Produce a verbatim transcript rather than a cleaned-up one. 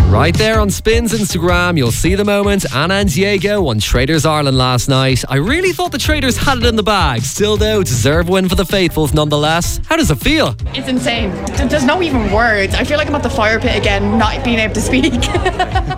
Right there on Spin's Instagram, you'll see the moment Anna and Diego won Traders Ireland last night. I really thought the Traders had it in the bag. Still though, deserved win for the faithfuls nonetheless. How does it feel? It's insane. There's no even words. I feel like I'm at the fire pit again, not being able to speak.